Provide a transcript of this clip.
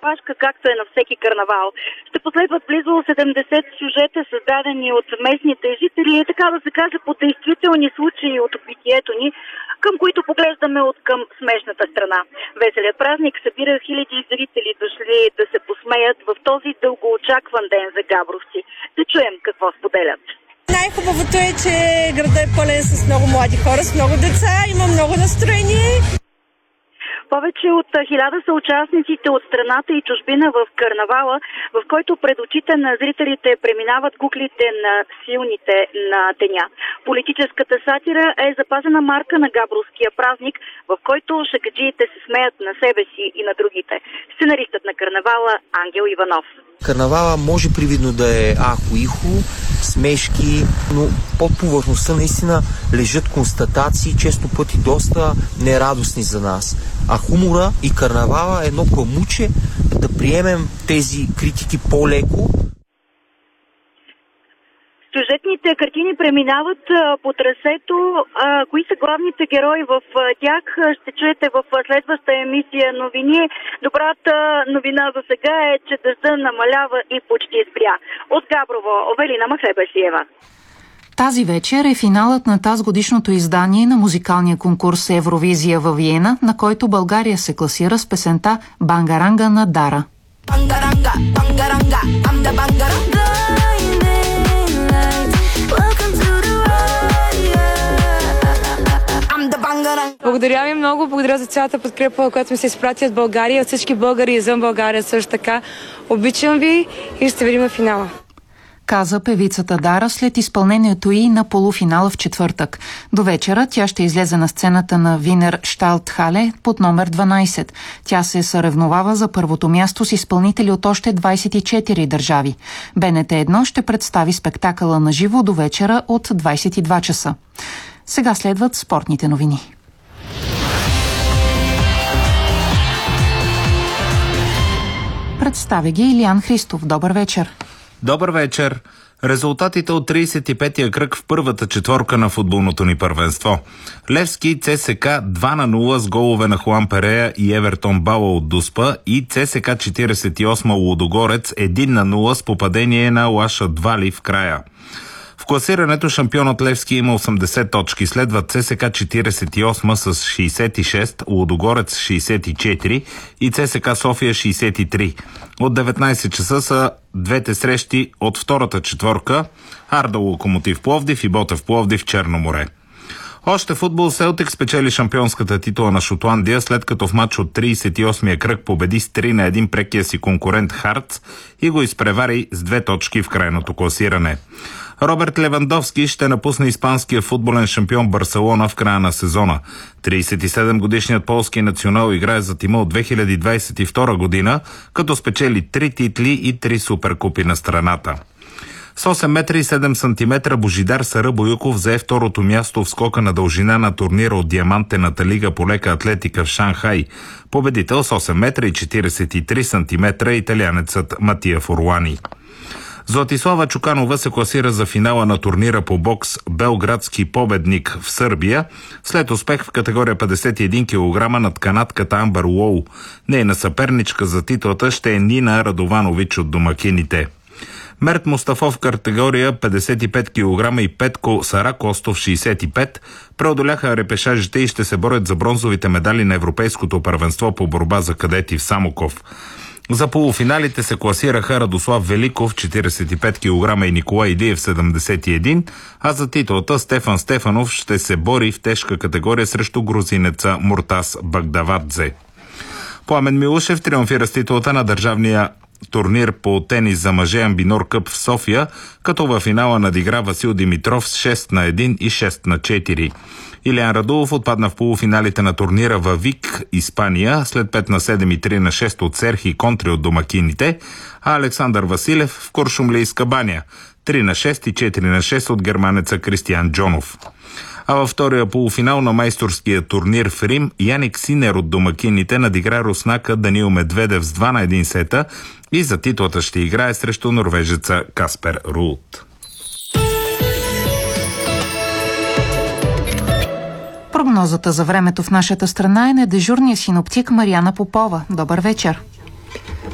опашка, както е на всеки карнавал. Ще последват близо 70 сюжета, създадени от местните жители, така да се каже, по действителни случаи от битието ни, към които поглеждаме от към смешната страна. Веселият празник събира хиляди зрители, дошли да се посмеят в този дългоочакван ден за габровци. Да чуем какво споделят. Най-хубавото е, че градът е пълен с много млади хора, с много деца, има много настроение. Повече от 1000 са участниците от страната и чужбина в карнавала, в който пред очите на зрителите преминават куклите на силните на деня. Политическата сатира е запазена марка на габровския празник, в който шагаджиите се смеят на себе си и на другите. Сценаристът на карнавала Ангел Иванов. Карнавала може привидно да е ахо-ихо, смешки, но под повърхността наистина лежат констатации, често пъти доста нерадостни за нас. А хумора и карнавала е едно памуче да приемем тези критики по-леко. Сюжетните картини преминават по трасето. Кои са главните герои в тях, ще чуете в следваща емисия новини. Добрата новина за сега е, че дъжда намалява и почти спря. От Габрово, Овелина Махлебесиева. Тази вечер е финалът на тазгодишното издание на музикалния конкурс Евровизия във Виена, на който България се класира с песента «Бангаранга» на Дара. Бангаранга, бангаранга, I'm the бангаранга. Благодаря ви много, благодаря за цялата подкрепа, която ми се изпрати от България, от всички българи извън България също така. Обичам ви и ще се видим в финала. Каза певицата Дара след изпълнението й на полуфинала в четвъртък. До вечера тя ще излезе на сцената на Винер Шталтхале под номер 12. Тя се съревновава за първото място с изпълнители от още 24 държави. БНТ 1 ще представи спектакъла на живо до вечера от 22 часа. Сега следват спортните новини. Представя ги Илиян Христов. Добър вечер. Добър вечер. Резултатите от 35-я кръг в първата четворка на футболното ни първенство. Левски ЦСК 2-0 с голове на Хуан Перея и Евертон Бала от Дуспа и ЦСК 48 Лудогорец 1-0 с попадение на Лаша Двали в края. В класирането шампионът Левски има 80 точки, следва ЦСК 48 с 66, Лудогорец 64 и ЦСК София 63. От 19 часа са двете срещи от втората четворка Арда Локомотив Пловдив и Ботев Пловдив Черно море. Още футбол. Селтик спечели шампионската титла на Шотландия, след като в матч от 38-я кръг победи с 3-1 прекия си конкурент Хартс и го изпревари с 2 точки в крайното класиране. Роберт Левандовски ще напусне испанския футболен шампион Барселона в края на сезона. 37-годишният полски национал играе за тима от 2022 година, като спечели 3 титли и 3 суперкупи на страната. С 8 метра и 7 сантиметра Божидар Сара Боюков взе второто място в скока на дължина на турнира от Диамантената лига по лека атлетика в Шанхай. Победител с 8 метра и 43 сантиметра италианецът Матия Форуани. Златислава Чуканова се класира за финала на турнира по бокс Белградски победник в Сърбия след успех в категория 51 кг над канадката Амбър Уоу. Нейна съперничка за титлата ще е Нина Радованович от домакините. Мерт Мустафов в категория 55 кг и Петко Саракостов 65 преодоляха репешажите и ще се борят за бронзовите медали на Европейското първенство по борба за кадети в Самоков. За полуфиналите се класираха Радослав Великов 45 кг и Николай Идиев 71, а за титлата Стефан Стефанов ще се бори в тежка категория срещу грузинеца Муртас Багдавадзе. Пламен Милушев триумфира с титлата на държавния турнир по тенис за мъже Амбинор Къп в София, като във финала надигра Васил Димитров с 6-1 и 6-4. Илиян Радулов отпадна в полуфиналите на турнира във Вик, Испания, след 5-7 и 3-6 от Серхи Контри от домакините, а Александър Василев в Куршумлийска баня, 3-6 и 4-6 от германеца Кристиян Джонов. А във втория полуфинал на майсторския турнир в Рим, Яник Синер от домакините надигра руснака Даниил Медведев с 2-1 сета и за титлата ще играе срещу норвежеца Каспер Рулт. Прогнозата за времето в нашата страна е на дежурния синоптик Мариана Попова. Добър вечер!